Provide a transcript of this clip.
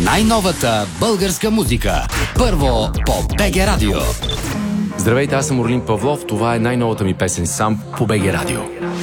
Най-новата българска музика. Първо по БГ Радио. Здравейте, аз съм Орлин Павлов. Това е най-новата ми песен сам по БГ Радио.